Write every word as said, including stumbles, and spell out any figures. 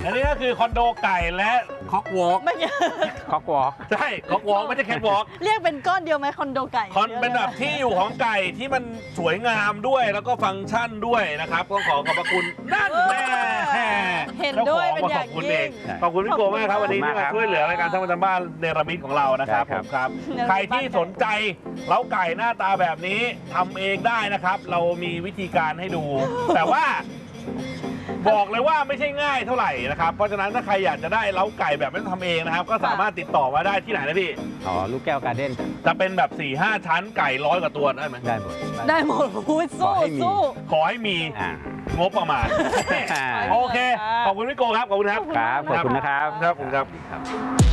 อันนี้ก็คือคอนโดไก่และคอกวอล์กไม่ใช่คอกวอล์กใช่คอกวอล์กไม่ใช่แคทวอล์กเรียกเป็นก้อนเดียวไหมคอนโดไก่คอนเป็นแบบที่อยู่ของไก่ที่มันสวยงามด้วยแล้วก็ฟังก์ชันด้วยนะครับก็ขอขอบพระคุณนั่นแน่เห็นด้วยเป็นอย่างยิ่งขอบคุณพี่โกมากครับวันนี้ที่มาช่วยเหลือรายการท่องประจำบ้านเนรมิตของเรานะครับผมครับใครที่สนใจเล้าไก่หน้าตาแบบนี้ทำเองได้นะครับ เรามีวิธีการให้ดู แต่ว่าบอกเลยว่าไม่ใช่ง่ายเท่าไหร่นะครับเพราะฉะนั้นถ้าใครอยากจะได้เล้าไก่แบบไม่ต้องทำเองนะครับก็สามารถติดต่อมาได้ที่ไหนนะพี่อ๋อลูกแก้วการ์เด้นจะเป็นแบบ สี่ห้า ชั้นไก่ร้อยกว่าตัวได้ไหมได้หมดได้หมดพูดสู้สู้ขอให้มีอ่างบประมาณ โอเค ขอบคุณพี่โกครับ ขอบคุณครับครับขอบคุณนะครับครับผมครับ